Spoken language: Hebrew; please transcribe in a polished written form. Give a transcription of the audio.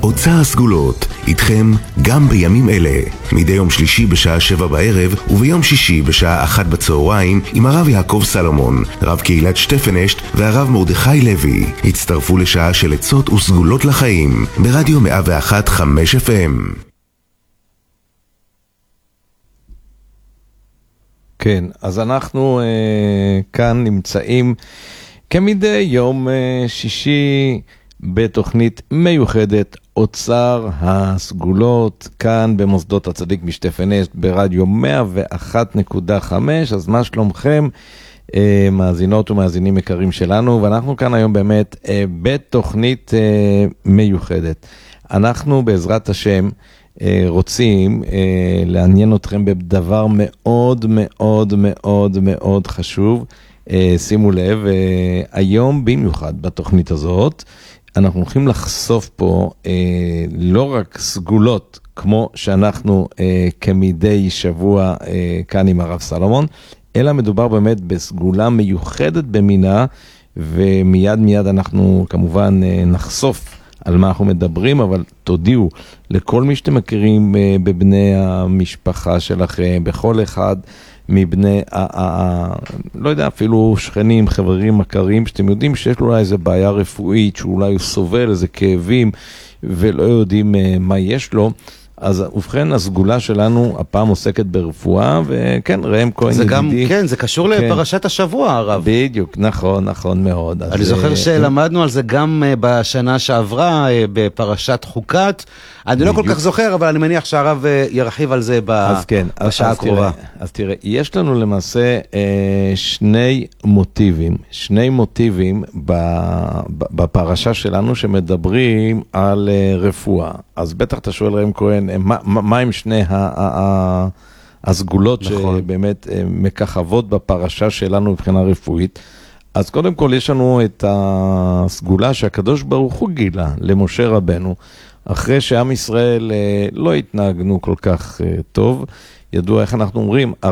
אוצר הסגולות, איתכם גם בימים אלה. מדי יום שלישי בשעה 7 בערב וביום שישי בשעה 1 בצהריים עם הרב יעקב סלומון, רב קהילת שטפנשט והרב מרדכי לוי. הצטרפו לשעה של עצות וסגולות לחיים ברדיו 101.5 FM. כן, אז אנחנו כאן נמצאים כמדי יום שישי בתוכנית מיוחדת אוצר הסגולות, כאן במוסדות הצדיק משטפנשט ברדיו 101.5. אז מה שלומכם, מאזינות ומאזינים יקרים שלנו? ואנחנו כאן היום באמת בתוכנית מיוחדת. אנחנו בעזרת השם רוצים לעניין אתכם בדבר מאוד מאוד מאוד מאוד חשוב. שימו לב, היום במיוחד בתוכנית הזאת אנחנו הולכים לחשוף פה לא רק סגולות כמו שאנחנו כמדי שבוע כאן עם הרב סלומון, אלא מדובר באמת בסגולה מיוחדת במינה, ומיד מיד אנחנו כמובן נחשוף על מה אנחנו מדברים, אבל תודיעו לכל מי שאתם מכירים בבני המשפחה שלכם, בכל אחד מבני, לא יודע, אפילו שכנים, חברים, מכרים, שאתם יודעים שיש לו אולי איזו בעיה רפואית, שאולי הוא סובל איזה כאבים ולא יודעים מה יש לו. אז ובכן, הסגולה שלנו הפעם עוסקת ברפואה, וכן, ראם כהן זה גם, ידידי. כן, זה קשור לפרשת השבוע, הרב. בדיוק, נכון, נכון מאוד. אני זוכר שלמדנו על זה גם בשנה שעברה, בפרשת חוקת. אני לא כל כך זוכר, אבל אני מניח שהרב ירחיב על זה בשעה הקרובה. אז תראה, יש לנו למעשה שני מוטיבים בפרשה שלנו שמדברים על רפואה. אז בטח אתה שואל ראם כהן, מה עם שני הסגולות שבאמת מככבות בפרשה שלנו מבחינה רפואית? אז קודם כל יש לנו את הסגולה שהקדוש ברוך הוא גילה למשה רבנו, אחרי שעם ישראל לא התנהגנו כל כך טוב. ידוע איך אנחנו אומרים,